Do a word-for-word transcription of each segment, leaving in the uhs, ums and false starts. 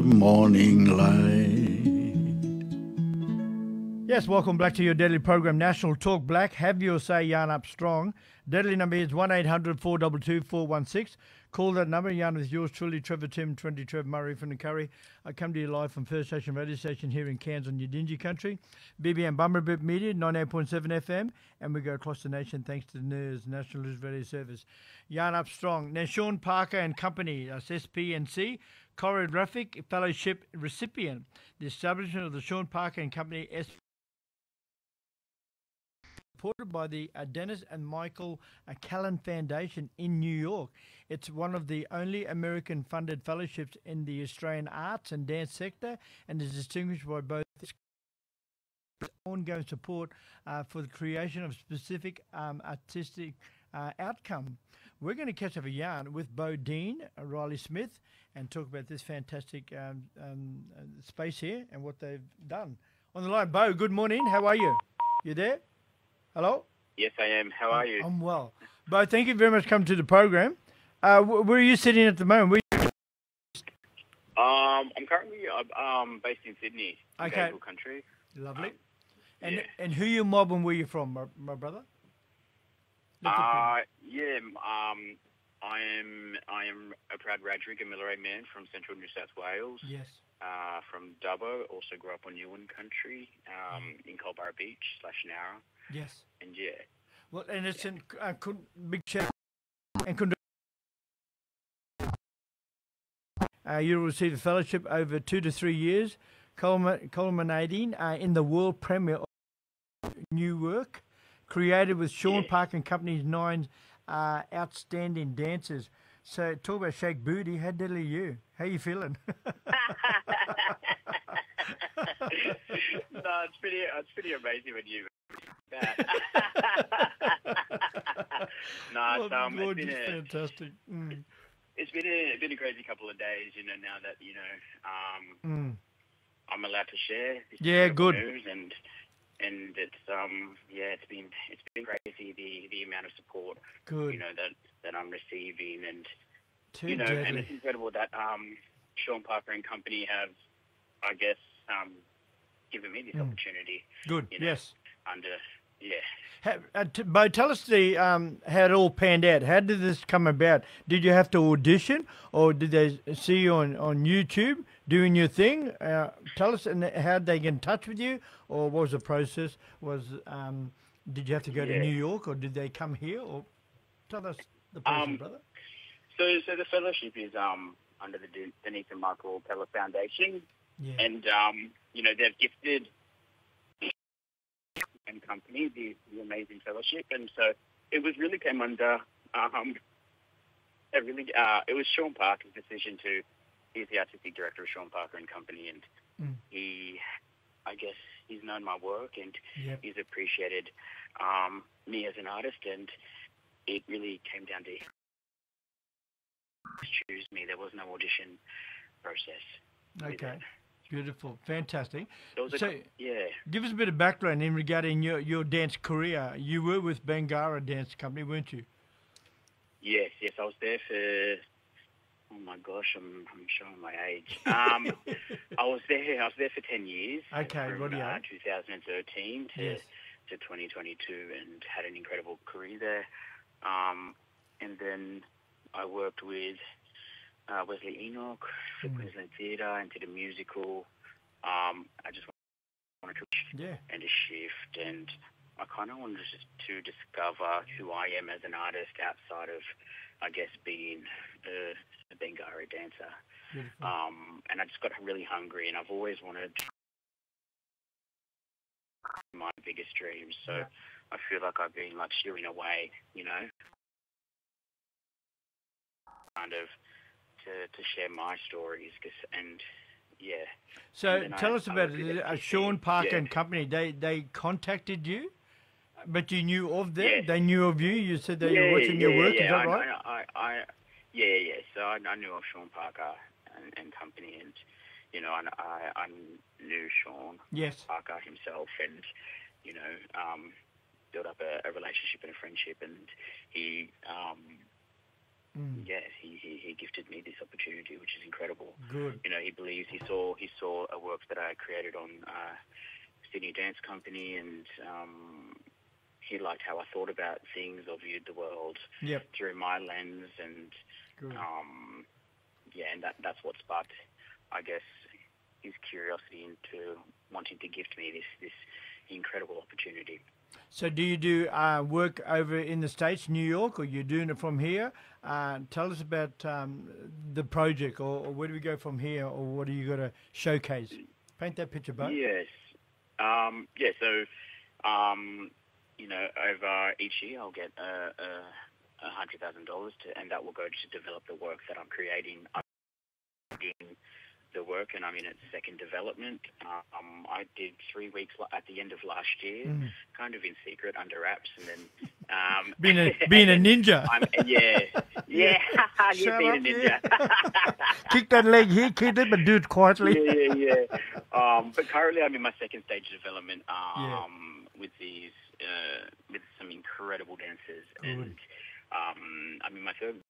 morning light. Yes, welcome back to your daily program, National Talk Black. Have your say, yarn up strong. Deadly number is one eight hundred four two two four one six. Call that number, yarn with yours truly, Trevor Tim, twenty Trev Murray from the Curry. I come to you live from First Station Radio Station here in Cairns on Yidinji Country. B B M Bumberbip Media, ninety-eight point seven F M. And we go across the nation thanks to the N E R S, National News Radio Service. Yarn up strong. Now, Sean Parker and Company, that's S P N C, Choreographic Fellowship recipient. The establishment of the Sean Parker and Company S P supported by the uh, Dennis and Michael uh, Callan Foundation in New York. It's one of the only American-funded fellowships in the Australian arts and dance sector and is distinguished by both ongoing support uh, for the creation of specific um, artistic uh, outcome. We're going to catch up a yarn with Bo Dean, uh, Riley Smith, and talk about this fantastic um, um, uh, space here and what they've done. On the line, Bo, good morning. How are you? You there? Hello? Yes, I am. How are you? I'm well. Bo, thank you very much for coming to the program. Uh, where are you sitting at the moment? Where Um, I'm currently uh, um based in Sydney, in Okay. Gable Country. Lovely. Um, and yeah. and who you mob and where you from, my, my brother? Let the Uh, yeah. Um, I am I am a proud Radrick and Milleray man from Central New South Wales. people- yes. Uh, from Dubbo. Also grew up on Ewan Country. Um, in Culburra Beach slash Nowra. Yes. And yeah. Well, and it's in uh, Kun- big shout and Kund- uh, you'll receive a fellowship over two to three years, culmi- culminating uh, in the world premiere of new work created with Sean Yeah. Park and Company's nine uh, outstanding dancers. So talk about Shake Booty. How deadly are you? How you feeling? No, it's pretty. It's pretty amazing when you. That. no, it's, Oh, um, it's gorgeous, been a, fantastic. Mm, It's been a been a crazy couple of days, you know. Now that you know, um, mm. I'm allowed to share. This Yeah, incredible good. News and and it's um yeah, it's been it's been crazy the the amount of support Good. you know that that I'm receiving, and Too you know, and deadly. it's incredible that um Sean Parker and Company have, I guess, um given me this Mm. opportunity. Good. You know, Yes. Under yeah. Ha, uh, t- Bo, tell us the um, how it all panned out. How did this come about? Did you have to audition, or did they see you on, on YouTube doing your thing? Uh, tell us, and how did they get in touch with you, or what was the process? Was um, did you have to go to Yeah. New York, or did they come here? Or tell us the process, Um, brother. So so the fellowship is um under the Den- Denise and Michael Keller Foundation. Yeah. And, um, you know, they've gifted and Company the, the amazing fellowship. And so it was really came under, um, a really, uh, it was Sean Parker's decision to, he's the artistic director of Sean Parker and Company. And Mm. he, I guess, he's known my work and Yep. he's appreciated um, me as an artist. And it really came down to choose me. There was no audition process. with Okay. it. Beautiful. Fantastic. There was a, So- yeah. Give us a bit of background in regarding your, your dance career. You were with Bangara Dance Company, weren't you? Yes, yes, I was there for. Oh my gosh, I'm I'm showing my age. Um, I was there. I was there for ten years. Okay, from rightio. uh, twenty thirteen to Yes. to twenty twenty-two, and had an incredible career there. Um, and then I worked with uh, Wesley Enoch for Mm. Queensland Theatre and did a musical. Um, I just wanted to Yeah. and a shift, and I kind of wanted to, to discover who I am as an artist outside of, I guess, being a, a Bangara dancer. Beautiful. Um, and I just got really hungry, and I've always wanted my biggest dreams. So Yeah. I feel like I've been like shearing away, you know, kind of to to share my stories, 'cause, and yeah. So and then tell I- us I about worked it. with Uh, F T C. Sean Parker Yeah. and Company. They they contacted you, but you knew of them. Yeah. They knew of you. You said they were watching your work. Yeah, Is that I, right? I, I, I, yeah, yeah. So I, I knew of Sean Parker and, and Company, and you know, I, I, I knew Sean Yes. Parker himself, and you know, um, built up a, a relationship and a friendship, and he, um, Mm. yeah, he, he he gifted me this opportunity, which is incredible. Good. You know, he believes he saw he saw a work that I created on uh, Sydney Dance Company, and um, he liked how I thought about things or viewed the world Yep. through my lens, and Good. um, yeah, and that that's what sparked, I guess, his curiosity into wanting to gift me this this incredible opportunity. So do you do uh, work over in the States, New York, or you're doing it from here? Uh, tell us about um, the project, or, or where do we go from here, or what are you going to showcase? Paint that picture, bud. Yes. Um, yeah, so, um, you know, over each year I'll get a, a, a one hundred thousand dollars, to, and that will go to develop the work that I'm creating. I'm doing the work, and I'm in its second development. Um, I did three weeks at the end of last year, Mm. kind of in secret under wraps, and then um, Being a being a ninja. I'm, yeah, yeah, Shut you've been a up, ninja. yeah. Kick that leg here, kid it, but do it quietly. yeah, yeah, yeah. Um, but currently, I'm in my second stage of development um, Yeah. with these uh, with some incredible dancers, Good. and um, I'm in my third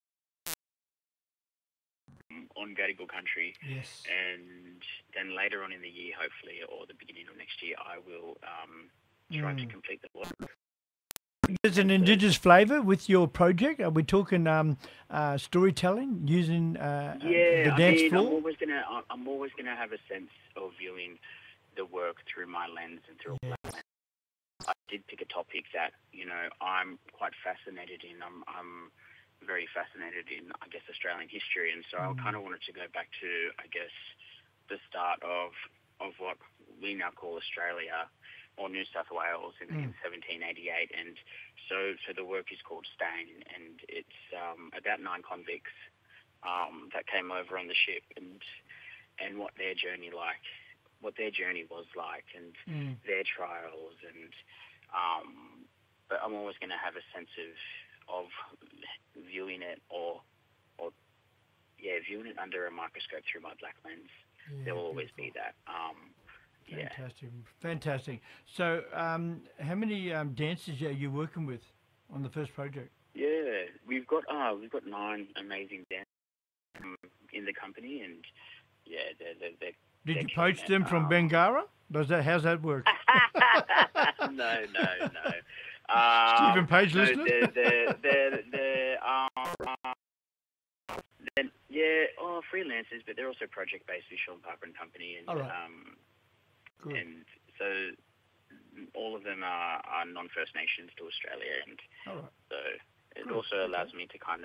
on Gadigal country, Yes. and then later on in the year, hopefully, or the beginning of next year, I will um, try to Mm. complete the work. There's an Indigenous flavour with your project. Are we talking um, uh, storytelling using uh, Yeah, the I dance mean, I'm floor? always gonna, I'm always gonna have a sense of viewing the work through my lens and through a Yeah. black lens. I did pick a topic that, you know, I'm quite fascinated in. I'm, I'm very fascinated in, I guess, Australian history, and so Mm. I kind of wanted to go back to, I guess, the start of of what we now call Australia or New South Wales in, Mm. in seventeen eighty-eight, and so so the work is called Stain, and it's um, about nine convicts um, that came over on the ship, and and what their journey like, what their journey was like, and Mm. their trials, and um, but I'm always going to have a sense of of viewing it or or yeah, viewing it under a microscope through my black lens. Yeah, There will always beautiful. be that. Um, yeah. Fantastic, fantastic. So, um, how many um, dancers are you working with on the first project? Yeah, we've got uh, we've got nine amazing dancers um, in the company, and yeah, they're, they're, they're Did they're you poach killing it. them from Um, Bengara? Does that? How's that work? no, no, no. Um, Stephen Page no, listening? They're, they're, they're, they're, um, uh, they're, yeah, oh, freelancers, but they're also project-based with Sean Parker and Company, and All right. um, Good. and so all of them are, are non-First Nations to Australia, and All right. so it Good. also Okay. allows me to kind